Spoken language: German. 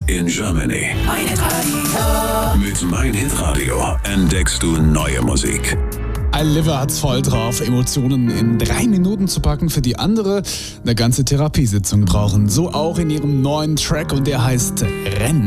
in Germany. Mein Hitradio. Mit Mein Hitradio entdeckst du neue Musik. Liver hat's voll drauf, Emotionen in 3 Minuten zu packen, für die andere eine ganze Therapiesitzung brauchen. So auch in ihrem neuen Track und der heißt Rennen.